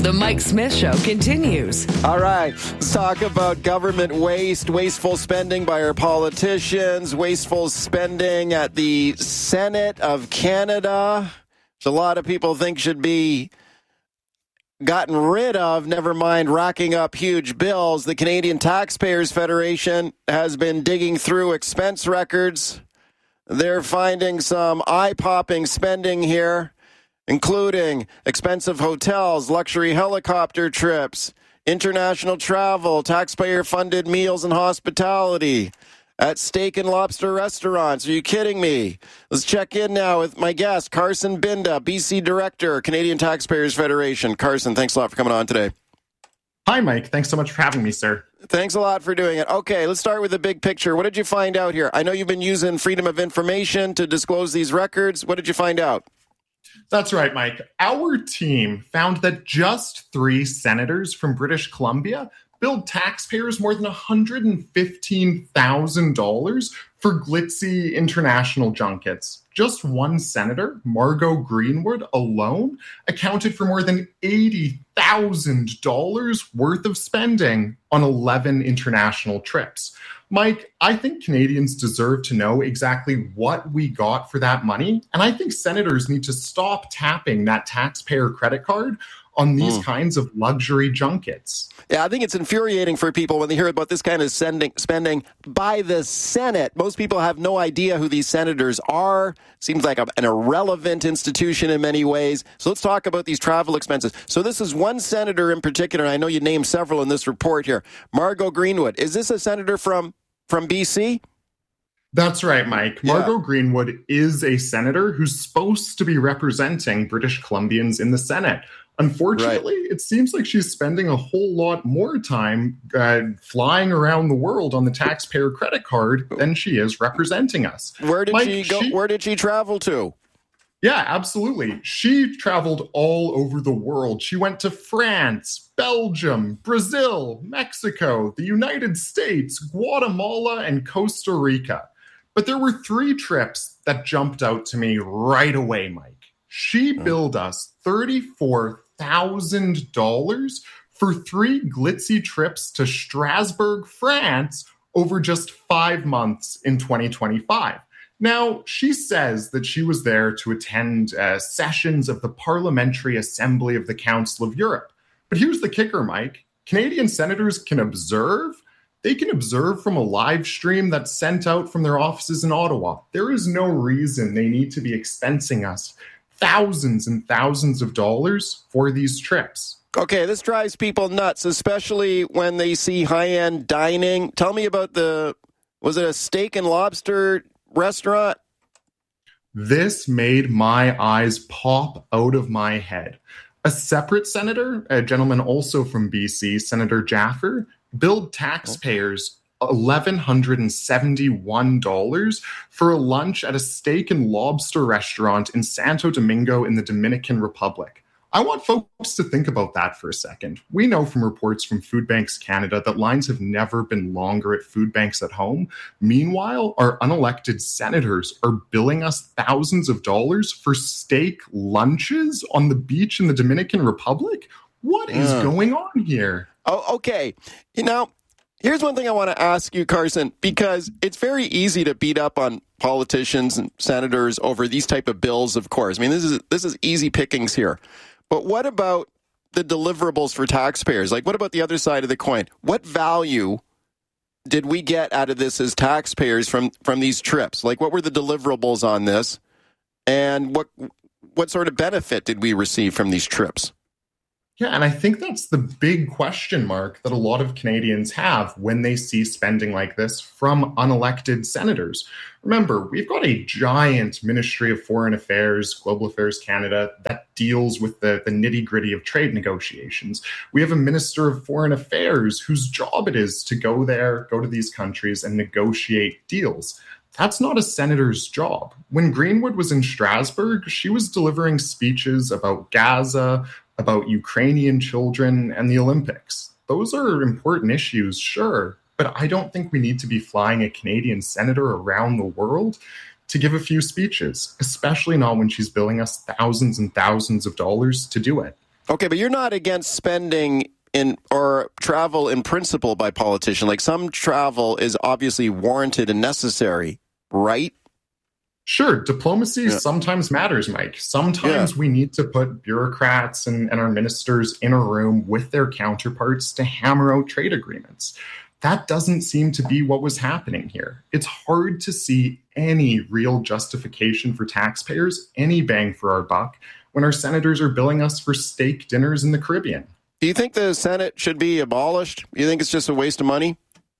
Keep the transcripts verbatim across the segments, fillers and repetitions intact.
The Mike Smith Show continues. All right, let's talk about government waste, wasteful spending by our politicians, wasteful spending at the Senate of Canada, which a lot of people think should be gotten rid of, never mind racking up huge bills. The Canadian Taxpayers Federation has been digging through expense records. They're finding some eye-popping spending here, including expensive hotels, luxury helicopter trips, international travel, taxpayer-funded meals and hospitality at steak and lobster restaurants. Are you kidding me? Let's check in now with my guest, Carson Binda, B C Director, Canadian Taxpayers Federation. Carson, thanks a lot for coming on today. Hi, Mike. Thanks so much for having me, sir. Thanks a lot for doing it. Okay, let's start with the big picture. What did you find out here? I know you've been using freedom of information to disclose these records. What did you find out? That's right, Mike. Our team found that just three senators from British Columbia billed taxpayers more than one hundred fifteen thousand dollars for glitzy international junkets. Just one senator, Margo Greenwood, alone accounted for more than eighty thousand dollars worth of spending on eleven international trips. Mike, I think Canadians deserve to know exactly what we got for that money, and I think senators need to stop tapping that taxpayer credit card on these mm. kinds of luxury junkets. Yeah, I think it's infuriating for people when they hear about this kind of sending, spending by the Senate. Most people have no idea who these senators are. Seems like a, an irrelevant institution in many ways. So let's talk about these travel expenses. So this is one senator in particular, and I know you named several in this report here. Margo Greenwood. Is this a senator from, from B C? That's right, Mike. Margo yeah. Greenwood is a senator who's supposed to be representing British Columbians in the Senate. Unfortunately, right. It seems like she's spending a whole lot more time uh, flying around the world on the taxpayer credit card than she is representing us. Where did Mike, she go? She, where did she travel to? Yeah, absolutely. She traveled all over the world. She went to France, Belgium, Brazil, Mexico, the United States, Guatemala, and Costa Rica. But there were three trips that jumped out to me right away, Mike. She billed us thirty-four thousand dollars for three glitzy trips to Strasbourg, France, over just five months in twenty twenty-five. Now, she says that she was there to attend uh, sessions of the Parliamentary Assembly of the Council of Europe. But here's the kicker, Mike. Canadian senators can observe. They can observe from a live stream that's sent out from their offices in Ottawa. There is no reason they need to be expensing us thousands and thousands of dollars for these trips. Okay, this drives people nuts, especially when they see high-end dining. Tell me about the, was it a steak and lobster restaurant? This made my eyes pop out of my head. A separate senator, a gentleman also from B C, Senator Jaffer, billed taxpayers one thousand one hundred seventy-one dollars for a lunch at a steak and lobster restaurant in Santo Domingo in the Dominican Republic. I want folks to think about that for a second. We know from reports from Food Banks Canada that lines have never been longer at food banks at home. Meanwhile, our unelected senators are billing us thousands of dollars for steak lunches on the beach in the Dominican Republic? What is uh. going on here? Oh, okay. You know, here's one thing I want to ask you, Carson, because it's very easy to beat up on politicians and senators over these type of bills, of course. I mean, this is this is easy pickings here. But what about the deliverables for taxpayers? Like, what about the other side of the coin? What value did we get out of this as taxpayers from, from these trips? Like, what were the deliverables on this? And what what sort of benefit did we receive from these trips? Yeah, and I think that's the big question mark that a lot of Canadians have when they see spending like this from unelected senators. Remember, we've got a giant Ministry of Foreign Affairs, Global Affairs Canada, that deals with the, the nitty-gritty of trade negotiations. We have a Minister of Foreign Affairs whose job it is to go there, go to these countries and negotiate deals. That's not a senator's job. When Greenwood was in Strasbourg, she was delivering speeches about Gaza, about Ukrainian children, and the Olympics. Those are important issues, sure, but I don't think we need to be flying a Canadian senator around the world to give a few speeches, especially not when she's billing us thousands and thousands of dollars to do it. Okay, but you're not against spending in or travel in principle by politicians. Like, some travel is obviously warranted and necessary, right? Sure, diplomacy Yeah. sometimes matters, Mike. Sometimes Yeah. we need to put bureaucrats and, and our ministers in a room with their counterparts to hammer out trade agreements. That doesn't seem to be what was happening here. It's hard to see any real justification for taxpayers, any bang for our buck, when our senators are billing us for steak dinners in the Caribbean. Do you think the Senate should be abolished? You think it's just a waste of money?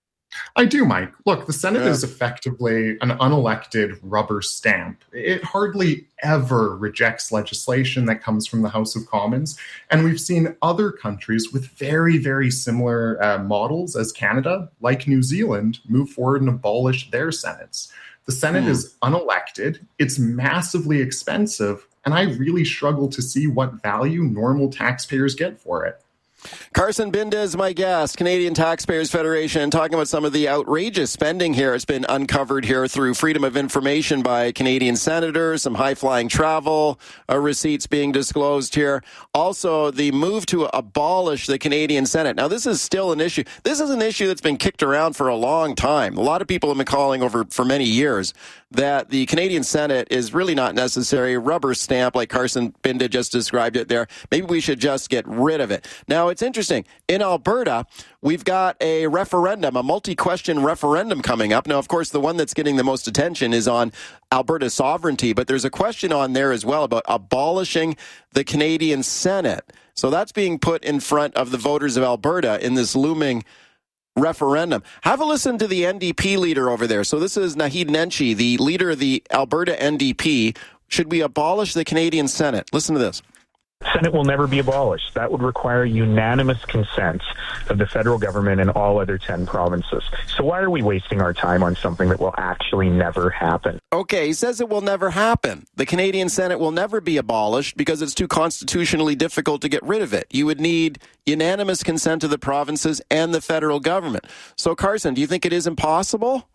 I do, Mike. Look, the Senate Yeah. is effectively an unelected rubber stamp. It hardly ever rejects legislation that comes from the House of Commons. And we've seen other countries with very, very similar uh, models as Canada, like New Zealand, move forward and abolish their Senates. The Senate Hmm. is unelected. It's massively expensive. And I really struggle to see what value normal taxpayers get for it. Carson Binda is my guest, Canadian Taxpayers Federation, talking about some of the outrageous spending here. It's been uncovered here through Freedom of Information by Canadian senators, some high-flying travel uh, receipts being disclosed here. Also, the move to abolish the Canadian Senate. Now, this is still an issue. This is an issue that's been kicked around for a long time. A lot of people have been calling over for many years that the Canadian Senate is really not necessary. Rubber stamp, like Carson Binda just described it there. Maybe we should just get rid of it. Now, it's interesting. In Alberta, we've got a referendum, a multi-question referendum coming up. Now, of course, the one that's getting the most attention is on Alberta sovereignty, but there's a question on there as well about abolishing the Canadian Senate. So that's being put in front of the voters of Alberta in this looming referendum. Have a listen to the N D P leader over there. So this is Naheed Nenshi, the leader of the Alberta N D P. Should we abolish the Canadian Senate? Listen to this. Senate will never be abolished. That would require unanimous consent of the federal government and all other ten provinces. So why are we wasting our time on something that will actually never happen? Okay, he says it will never happen. The Canadian Senate will never be abolished because it's too constitutionally difficult to get rid of it. You would need unanimous consent of the provinces and the federal government. So, Carson, do you think it is impossible?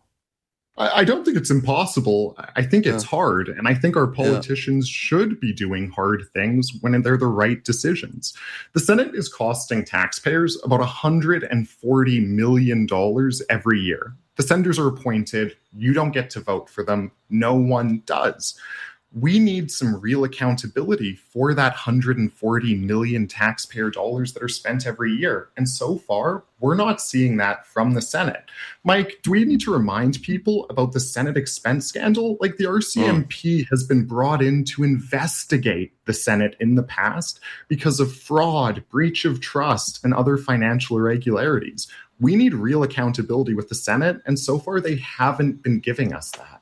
I don't think it's impossible. I think it's Yeah. hard. And I think our politicians yeah. should be doing hard things when they're the right decisions. The Senate is costing taxpayers about one hundred forty million dollars every year. The senators are appointed. You don't get to vote for them. No one does. We need some real accountability for that one hundred forty million taxpayer dollars that are spent every year. And so far, we're not seeing that from the Senate. Mike, do we need to remind people about the Senate expense scandal? Like, the R C M P mm. has been brought in to investigate the Senate in the past because of fraud, breach of trust, and other financial irregularities. We need real accountability with the Senate, and so far they haven't been giving us that.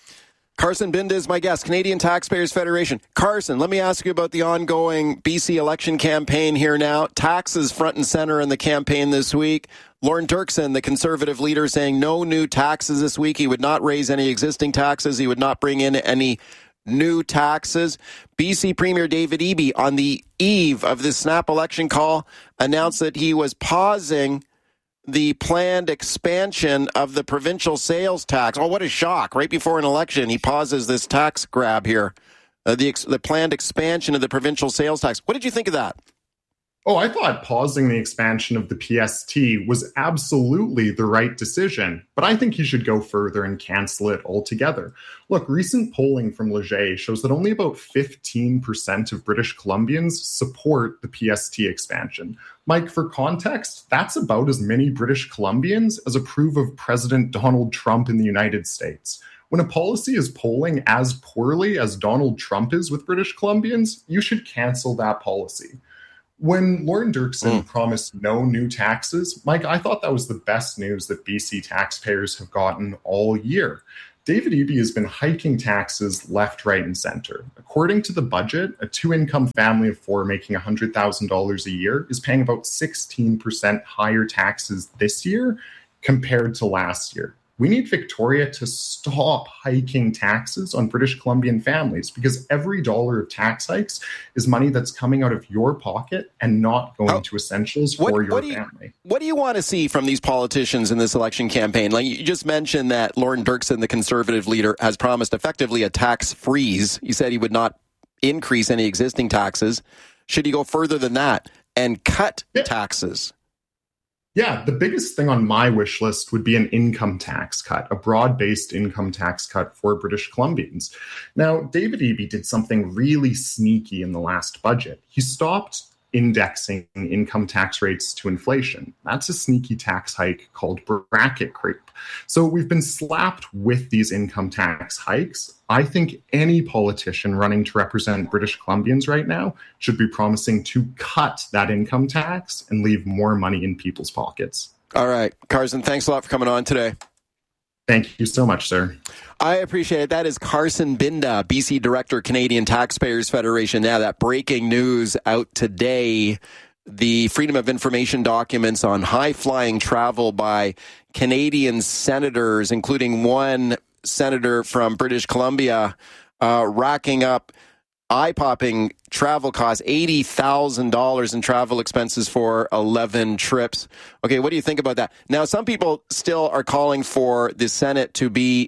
Carson Binda is my guest, Canadian Taxpayers Federation. Carson, let me ask you about the ongoing B C election campaign here now. Taxes front and center in the campaign this week. Lorne Dirksen, the Conservative leader, saying no new taxes this week. He would not raise any existing taxes. He would not bring in any new taxes. B C Premier David Eby, on the eve of this snap election call, announced that he was pausing the planned expansion of the provincial sales tax. Oh, what a shock. Right before an election, he pauses this tax grab here. Uh, the, ex- the planned expansion of the provincial sales tax. What did you think of that? Oh, I thought pausing the expansion of the P S T was absolutely the right decision, but I think he should go further and cancel it altogether. Look, recent polling from Leger shows that only about fifteen percent of British Columbians support the P S T expansion. Mike, for context, that's about as many British Columbians as approve of President Donald Trump in the United States. When a policy is polling as poorly as Donald Trump is with British Columbians, you should cancel that policy. When Lorne Dirksen mm. promised no new taxes, Mike, I thought that was the best news that B C taxpayers have gotten all year. David Eby has been hiking taxes left, right, and center. According to the budget, a two-income family of four making one hundred thousand dollars a year is paying about sixteen percent higher taxes this year compared to last year. We need Victoria to stop hiking taxes on British Columbian families, because every dollar of tax hikes is money that's coming out of your pocket and not going oh, to essentials what, for your what you, family. What do you want to see from these politicians in this election campaign? Like, you just mentioned that Lorne Dirksen, the Conservative leader, has promised effectively a tax freeze. He said he would not increase any existing taxes. Should he go further than that and cut yeah. taxes? Yeah, the biggest thing on my wish list would be an income tax cut, a broad-based income tax cut for British Columbians. Now, David Eby did something really sneaky in the last budget. He stopped indexing income tax rates to inflation. That's a sneaky tax hike called bracket creep. So we've been slapped with these income tax hikes. I think any politician running to represent British Columbians right now should be promising to cut that income tax and leave more money in people's pockets. All right. Carson, thanks a lot for coming on today. Thank you so much, sir. I appreciate it. That is Carson Binda, B C Director, Canadian Taxpayers Federation. Now, that breaking news out today, the Freedom of Information documents on high-flying travel by Canadian senators, including one senator from British Columbia, uh, racking up eye-popping travel costs, eighty thousand dollars in travel expenses for eleven trips. Okay, what do you think about that? Now, some people still are calling for the Senate to be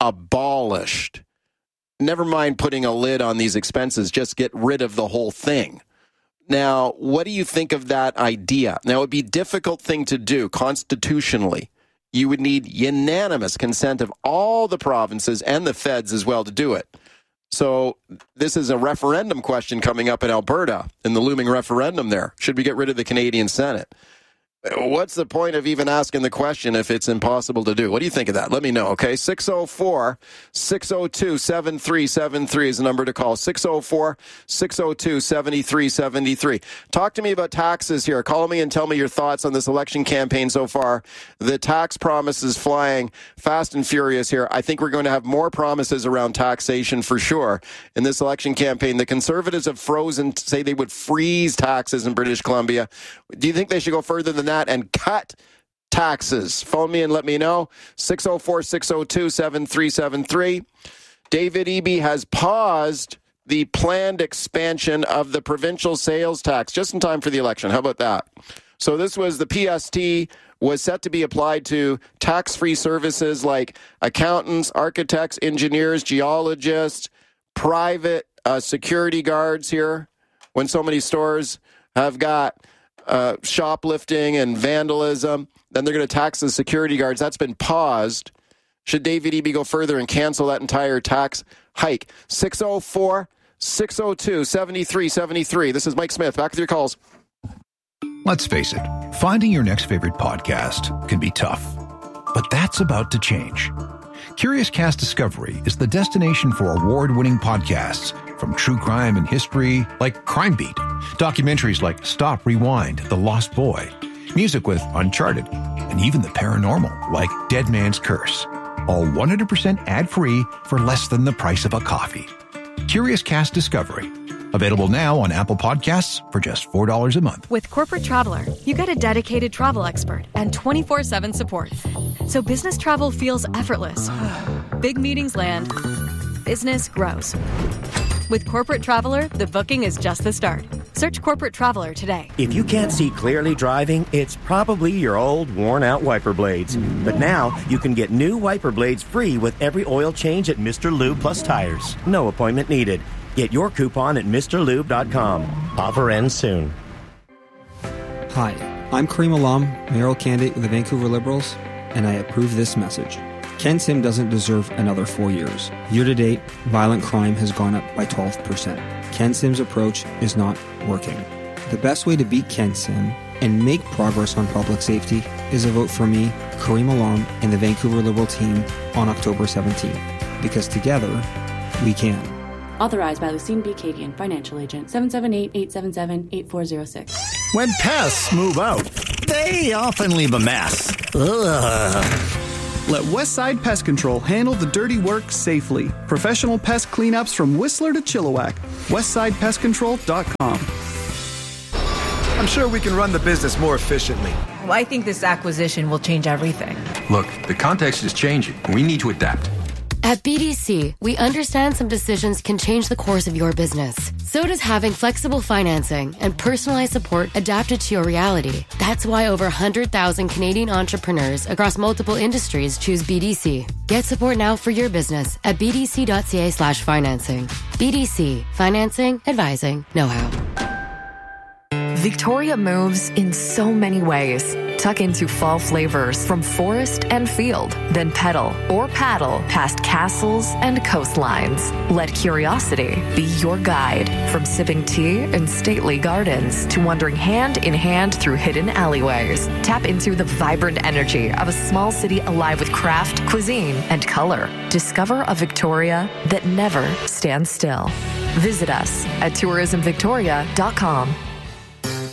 abolished. Never mind putting a lid on these expenses, just get rid of the whole thing. Now, what do you think of that idea? Now, it would be a difficult thing to do constitutionally. You would need unanimous consent of all the provinces and the feds as well to do it. So this is a referendum question coming up in Alberta, in the looming referendum there. Should we get rid of the Canadian Senate? What's the point of even asking the question if it's impossible to do? What do you think of that? Let me know, okay? six oh four, six oh two, seven three seven three is the number to call. six oh four, six oh two, seven three seven three. Talk to me about taxes here. Call me and tell me your thoughts on this election campaign so far. The tax promises flying fast and furious here. I think we're going to have more promises around taxation for sure in this election campaign. The Conservatives have frozen, say they would freeze taxes in British Columbia. Do you think they should go further than that and cut taxes? Phone me and let me know. six oh four, six oh two, seven three seven three. David Eby has paused the planned expansion of the provincial sales tax just in time for the election. How about that? So this was the P S T was set to be applied to tax-free services like accountants, architects, engineers, geologists, private uh, security guards here, when so many stores have got Uh, shoplifting and vandalism. Then they're going to tax the security guards. That's been paused. Should David Eby go further and cancel that entire tax hike? six oh four, six oh two, seven three seven three. This is Mike Smith. Back with your calls. Let's face it, finding your next favorite podcast can be tough. But that's about to change. Curious Cast Discovery is the destination for award-winning podcasts from true crime and history like Crime Beat, documentaries like Stop, Rewind, The Lost Boy, music with Uncharted, and even the paranormal like Dead Man's Curse. All one hundred percent ad-free for less than the price of a coffee. Curious Cast Discovery. Available now on Apple Podcasts for just four dollars a month. With Corporate Traveler, you get a dedicated travel expert and twenty-four seven support. So business travel feels effortless. Big meetings land. Business grows. With Corporate Traveler, the booking is just the start. Search Corporate Traveler today. If you can't see clearly driving, it's probably your old, worn-out wiper blades. But now, you can get new wiper blades free with every oil change at Mister Lube Plus Tires. No appointment needed. Get your coupon at Mr Lube dot com. Offer ends soon. Hi, I'm Kareem Alam, mayoral candidate with the Vancouver Liberals, and I approve this message. Ken Sim doesn't deserve another four years. Year-to-date, violent crime has gone up by twelve percent. Ken Sim's approach is not working. The best way to beat Ken Sim and make progress on public safety is a vote for me, Kareem Alam, and the Vancouver Liberal team on October seventeenth. Because together, we can. Authorized by Lucine B. Cadian, Financial Agent, seven seven eight, eight seven seven, eight four zero six. When pests move out, they often leave a mess. Ugh. Let Westside Pest Control handle the dirty work safely. Professional pest cleanups from Whistler to Chilliwack. westside pest control dot com. I'm sure we can run the business more efficiently. Well, I think this acquisition will change everything. Look, the context is changing. We need to adapt. At B D C, we understand some decisions can change the course of your business. So does having flexible financing and personalized support adapted to your reality. That's why over one hundred thousand Canadian entrepreneurs across multiple industries choose B D C. Get support now for your business at bdc.ca slash financing. B D C. Financing, advising, know-how. Victoria moves in so many ways. Tuck into fall flavors from forest and field, then pedal or paddle past castles and coastlines. Let curiosity be your guide, from sipping tea in stately gardens to wandering hand in hand through hidden alleyways. Tap into the vibrant energy of a small city alive with craft, cuisine, and color. Discover a Victoria that never stands still. Visit us at tourism victoria dot com.